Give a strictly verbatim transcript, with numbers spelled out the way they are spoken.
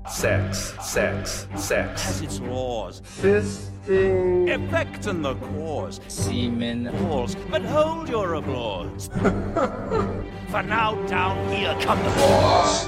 sex, sex, sex. Has its laws. Fisting. Effect and the cause. Semen. Balls. But hold your applause. For now down here come the balls.